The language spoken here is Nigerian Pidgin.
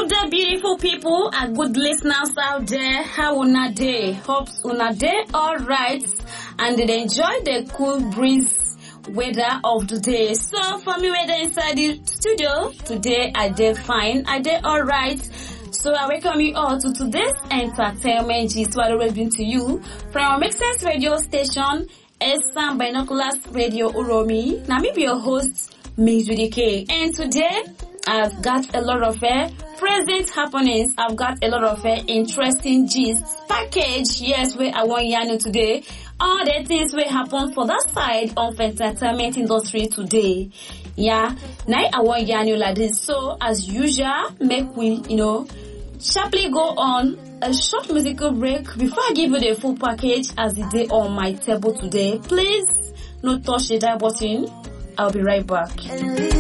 Good day, beautiful people and good listeners out there. How una day? Hopes una day alright and they enjoy the cool breeze weather of the day. So for me, weather inside the studio today, I did fine. I did alright. So I welcome you all to today's entertainment gist. What always been to you from our Make Sense radio station, Esam Binoculars Radio Uromi. Now me be your host, Miss K. And today I've got a lot of present happenings. I've got a lot of interesting gist package. Yes, where I want you know today. All the things will happen for that side of entertainment industry today. Yeah, now I want you know like this. So as usual, make we sharply go on a short musical break before I give you the full package as the day on my table today. Please, no touch the dial button. I'll be right back.